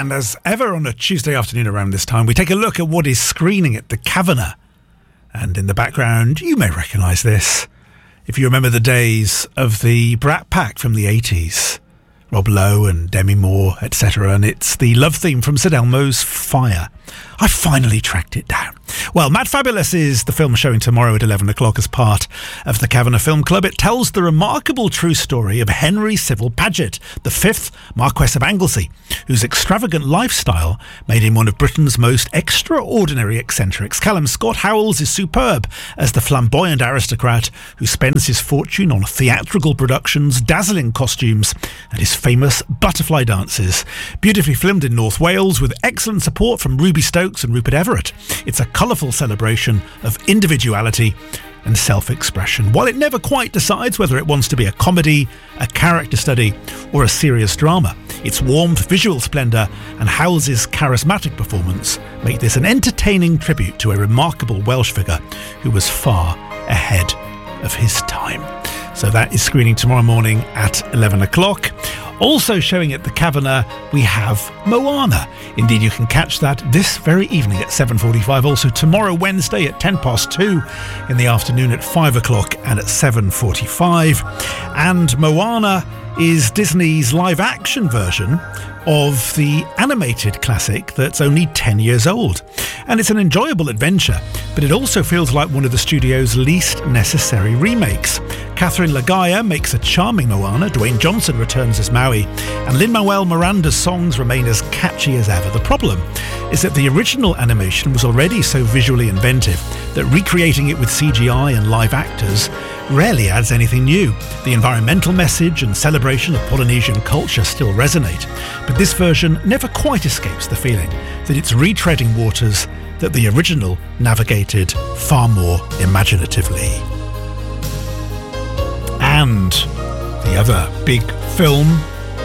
And as ever on a Tuesday afternoon around this time, we take a look at what is screening at the Kavanagh. And in the background, you may recognise this if you remember the days of the Brat Pack from the 80s. Rob Lowe and Demi Moore, etc. And it's the love theme from Sid Elmo's Fire. I finally tracked it down. Well, Mad Fabulous is the film showing tomorrow at 11 o'clock as part of the Kavanagh Film Club. It tells the remarkable true story of Henry Civil Paget, the 5th Marquess of Anglesey, whose extravagant lifestyle made him one of Britain's most extraordinary eccentrics. Callum Scott Howells is superb as the flamboyant aristocrat who spends his fortune on theatrical productions, dazzling costumes, and his famous butterfly dances. Beautifully filmed in North Wales with excellent support from Ruby Stokes and Rupert Everett. It's a colourful celebration of individuality and self-expression. While it never quite decides whether it wants to be a comedy, a character study, or a serious drama, its warmth, visual splendour, and Howells' charismatic performance make this an entertaining tribute to a remarkable Welsh figure who was far ahead of his time. So that is screening tomorrow morning at 11 o'clock. Also showing at the Kavanagh, we have Moana. Indeed, you can catch that this very evening at 7:45. Also tomorrow, Wednesday, at 2:10 in the afternoon at 5 o'clock and at 7:45. And Moana is Disney's live-action version of the animated classic that's only 10 years old. And it's an enjoyable adventure, but it also feels like one of the studio's least necessary remakes. Catherine Lagaya makes a charming Moana, Dwayne Johnson returns as Maui, and Lin-Manuel Miranda's songs remain as catchy as ever. The problem is that the original animation was already so visually inventive that recreating it with CGI and live actors rarely adds anything new. The environmental message and celebration of Polynesian culture still resonate, but this version never quite escapes the feeling that it's retreading waters that the original navigated far more imaginatively. And the other big film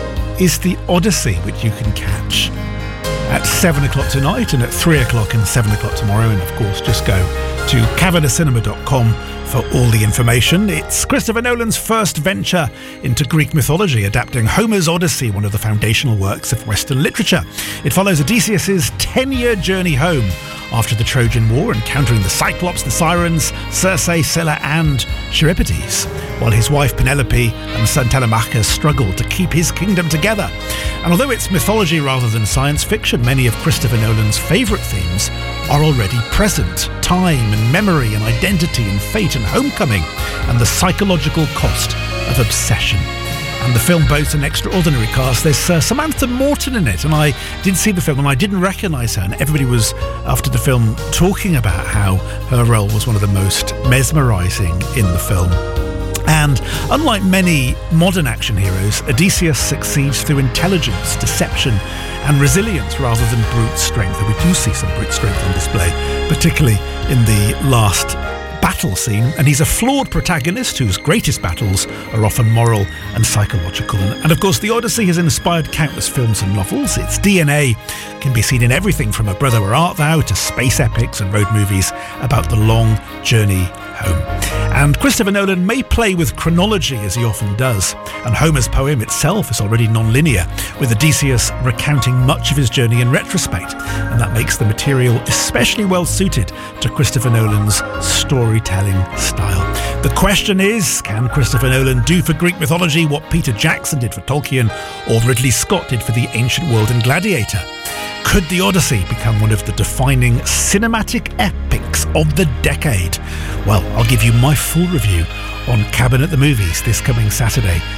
is The Odyssey, which you can catch at 7 o'clock tonight and at 3 o'clock and 7 o'clock tomorrow. And of course, just go to cavanaghcinema.com for all the information. It's Christopher Nolan's first venture into Greek mythology, adapting Homer's Odyssey, one of the foundational works of Western literature. It follows Odysseus' 10-year journey home after the Trojan War, encountering the Cyclops, the Sirens, Circe, Scylla and Charybdis, while his wife Penelope and son Telemachus struggle to keep his kingdom together. And although it's mythology rather than science fiction, many of Christopher Nolan's favourite themes are already present. Time and memory and identity and fate and homecoming and the psychological cost of obsession. And the film boasts an extraordinary cast. There's Samantha Morton in it, and I did see the film and I didn't recognise her, and everybody was, after the film, talking about how her role was one of the most mesmerising in the film. And unlike many modern action heroes, Odysseus succeeds through intelligence, deception and resilience rather than brute strength. And we do see some brute strength on display, particularly in the last battle scene, and he's a flawed protagonist whose greatest battles are often moral and psychological. And of course, The Odyssey has inspired countless films and novels. Its DNA can be seen in everything from A Brother Where Art Thou to space epics and road movies about the long journey home. And Christopher Nolan may play with chronology, as he often does, and Homer's poem itself is already non-linear, with Odysseus recounting much of his journey in retrospect, and that makes the material especially well suited to Christopher Nolan's storytelling style. The question is, can Christopher Nolan do for Greek mythology what Peter Jackson did for Tolkien or Ridley Scott did for the ancient world in Gladiator? Could The Odyssey become one of the defining cinematic epics of the decade? Well, I'll give you my full review on Cabin at the Movies this coming Saturday